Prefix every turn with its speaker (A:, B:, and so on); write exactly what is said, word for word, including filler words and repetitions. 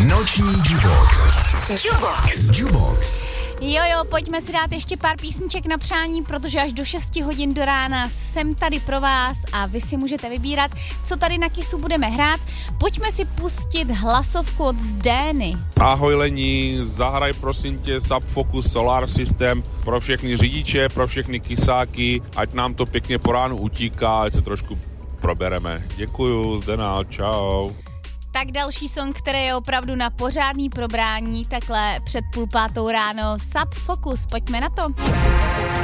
A: Noční Jukebox. Jukebox. Jukebox.
B: Jo, jo, pojďme si dát ještě pár písniček na přání, protože až do šesti hodin do rána jsem tady pro vás a vy si můžete vybírat, co tady na Kissu budeme hrát. Pojďme si pustit hlasovku od Zdény.
C: Ahoj Lení, zahraj prosím tě Subfocus Solar System pro všechny řidiče, pro všechny kysáky, ať nám to pěkně po ránu utíká, ať se trošku probereme. Děkuju, Zdena, čau.
B: Tak další song, který je opravdu na pořádný probrání, takhle před půl pátou ráno, Subfocus, pojďme na to.